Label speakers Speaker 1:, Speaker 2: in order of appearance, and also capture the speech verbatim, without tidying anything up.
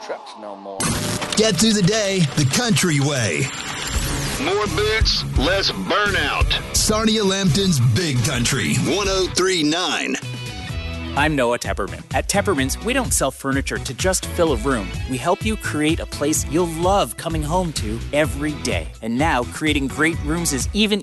Speaker 1: trucks no more.
Speaker 2: Get through the day the country way.
Speaker 3: More boots, less burnout.
Speaker 2: Sarnia Lambton's Big Country, one oh three point nine.
Speaker 4: I'm Noah Tepperman. At Tepperman's, we don't sell furniture to just fill a room. We help you create a place you'll love coming home to every day. And now, creating great rooms is even